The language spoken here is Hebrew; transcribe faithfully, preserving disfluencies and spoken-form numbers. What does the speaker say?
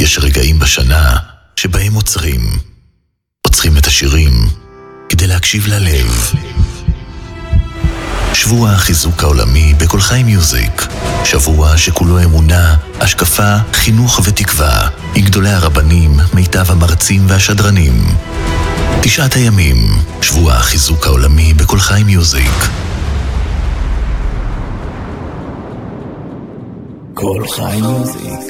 יש רגעים בשנה שבהם עוצרים. עוצרים את השירים כדי להקשיב ללב. שבוע החיזוק העולמי בכל חי מיוזיק. שבוע שכולו אמונה, השקפה, חינוך ותקווה. עם גדולי הרבנים, מיטב המרצים והשדרנים. תשעת הימים, שבוע החיזוק העולמי בכל חי מיוזיק. כל חי מיוזיק.